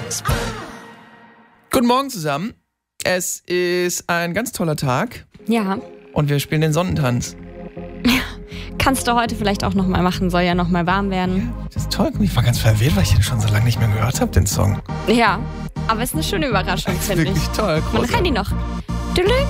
Guten Morgen zusammen. Es ist ein ganz toller Tag. Ja. Und wir spielen den Sonnentanz. Kannst du heute vielleicht auch nochmal machen, soll ja nochmal warm werden. Das ist toll. Ich war ganz verwirrt, weil ich den schon so lange nicht mehr gehört habe, den Song. Ja, aber es ist eine schöne Überraschung, finde ich. Wirklich toll. Und dann kann die noch.